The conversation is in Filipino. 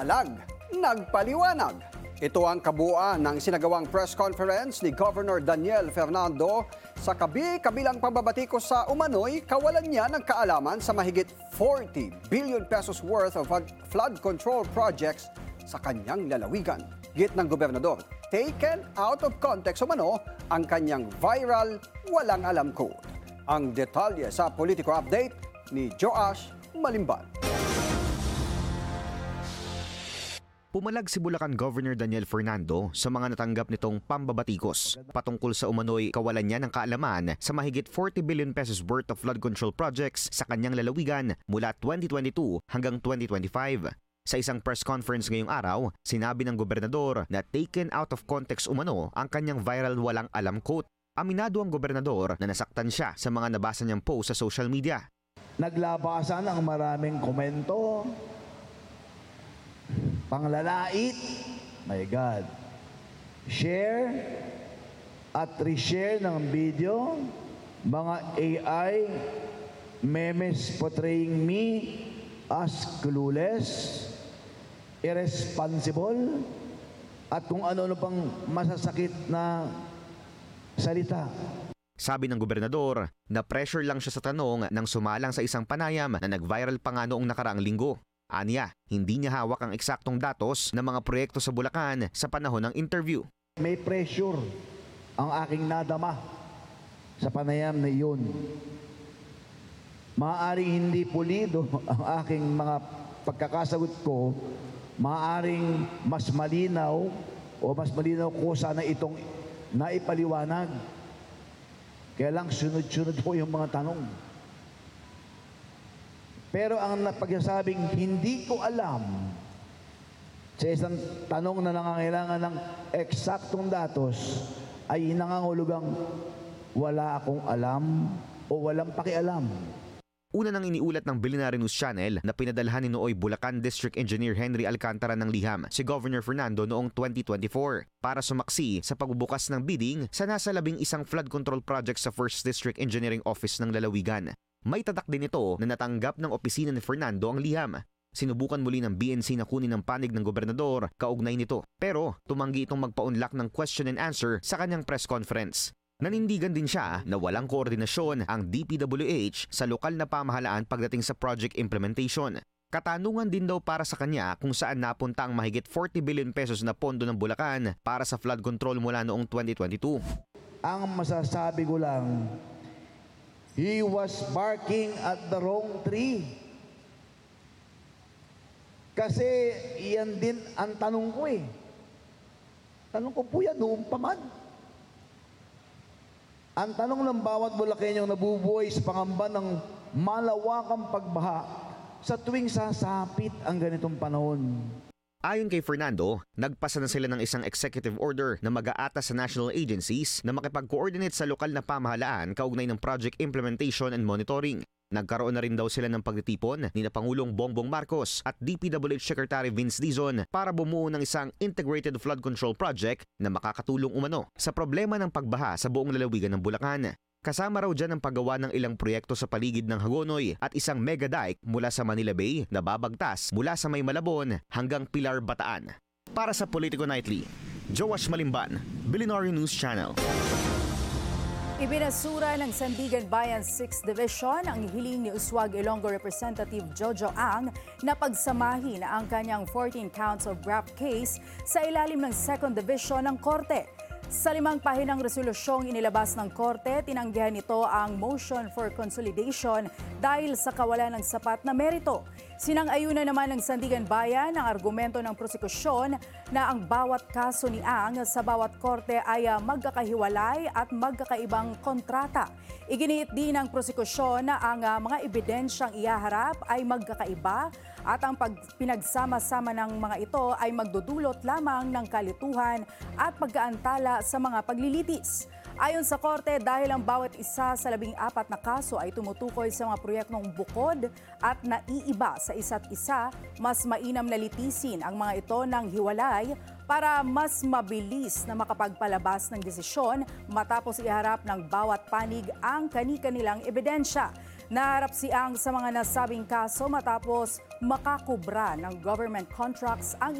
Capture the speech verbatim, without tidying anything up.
pumalag, nagpaliwanag. Ito ang kabuuan ng sinagawang press conference ni Governor Daniel Fernando sa kabi-kabilang pambabatikos sa umano'y kawalan niya ng kaalaman sa mahigit forty billion pesos worth of flood control projects sa kanyang lalawigan. Git ng gobernador, taken out of context umano ang kanyang viral walang alam code. Ang detalye sa Politico Update ni Joash Malimban. Pumalag si Bulacan Governor Daniel Fernando sa mga natanggap nitong pambabatikos patungkol sa umano'y kawalan niya ng kaalaman sa mahigit forty billion pesos worth of flood control projects sa kanyang lalawigan mula twenty twenty-two hanggang twenty twenty-five. Sa isang press conference ngayong araw, sinabi ng gobernador na taken out of context umano ang kanyang viral walang alam quote. Aminado ang gobernador na nasaktan siya sa mga nabasa niyang post sa social media. Naglabasan ang maraming komento, panglalait, my God, share at reshare ng video, mga A I, memes portraying me as clueless, irresponsible, at kung ano-ano pang masasakit na salita. Sabi ng gobernador, na-pressure lang siya sa tanong nang sumalang sa isang panayam na nag-viral pa nga noong nakaraang linggo. Aniya, hindi niya hawak ang eksaktong datos ng mga proyekto sa Bulacan sa panahon ng interview. May pressure ang aking nadama sa panayam na iyon. Maaaring hindi pulido ang aking mga pagkakasagot ko, maaaring mas malinaw o mas malinaw ko sana itong naipaliwanag. Kaya lang sunod-sunod po yung mga tanong. Pero ang napagsasabing hindi ko alam sa isang tanong na nangangailangan ng eksaktong datos ay nangangulugang wala akong alam o walang pakialam. Una nang iniulat ng Billionaire News Channel na pinadalhan ni nooy Bulacan District Engineer Henry Alcantara ng liham si Governor Fernando noong twenty twenty-four para sumaksi sa pagbubukas ng bidding sa nasa labing isang flood control project sa First District Engineering Office ng lalawigan. May tatak din ito na natanggap ng opisina ni Fernando ang liham. Sinubukan muli ng B N C na kunin ang panig ng gobernador kaugnay nito. Pero tumanggi itong magpa-unlock ng question and answer sa kanyang press conference. Nanindigan din siya na walang koordinasyon ang D P W H sa lokal na pamahalaan pagdating sa project implementation. Katanungan din daw para sa kanya kung saan napunta ang mahigit forty billion pesos na pondo ng Bulacan para sa flood control mula noong twenty twenty-two. Ang masasabi ko lang, he was barking at the wrong tree. Kasi iyan din ang tanong ko eh. Tanong ko po yan noong pa man. Ang tanong ng bawat Bulakenyong nabubuhay sa pangamba ng malawakang pagbaha sa tuwing sasapit ang ganitong panahon. Ayon kay Fernando, nagpasa na sila ng isang executive order na mag-aatas sa national agencies na makipag-coordinate sa lokal na pamahalaan kaugnay ng project implementation and monitoring. Nagkaroon na rin daw sila ng pagtitipon ni na Pangulong Bongbong Marcos at D P W H Secretary Vince Dizon para bumuo ng isang integrated flood control project na makakatulong umano sa problema ng pagbaha sa buong lalawigan ng Bulacan. Kasama raw dyan ang paggawa ng ilang proyekto sa paligid ng Hagonoy at isang mega dike mula sa Manila Bay na babagtas mula sa May Malabon hanggang Pilar, Bataan. Para sa Politico Nightly, Joash Malimban, Billionaire News Channel. Ibinasura ng Sandigan Bayan sixth Division ang hiling ni Uswag Ilonggo Representative Jojo Ang na pagsamahin ang kanyang fourteen counts of graft case sa ilalim ng second Division ng Korte. Sa limang pahinang resolusyong inilabas ng Korte, tinanggihan nito ang motion for consolidation dahil sa kawalan ng sapat na merito. Sinang-ayunan naman ng Sandigan Bayan ang argumento ng prosekusyon na ang bawat kaso ni Ang sa bawat korte ay magkakahiwalay at magkakaibang kontrata. Iginiit din ng prosekusyon na ang mga ebidensyang ihaharap ay magkakaiba at ang pag pinagsama-sama ng mga ito ay magdudulot lamang ng kalituhan at pagkaantala sa mga paglilitis. Ayon sa korte, dahil ang bawat isa sa labing apat na kaso ay tumutukoy sa mga proyektong bukod at naiiba sa isa't isa, mas mainam na litisin ang mga ito ng hiwalay para mas mabilis na makapagpalabas ng desisyon matapos iharap ng bawat panig ang kani-kanilang ebidensya. Naharap si Ang sa mga nasabing kaso matapos makakubra ng government contracts ang